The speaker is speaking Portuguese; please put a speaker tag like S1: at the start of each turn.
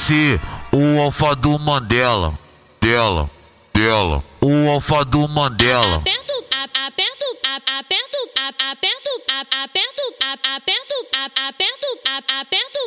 S1: ser o alfa do Mandela. Dela. O alfa do Mandela.
S2: Aperto, aperto, aperto, aperto, aperto, aperto, aperto, aperto, aperto.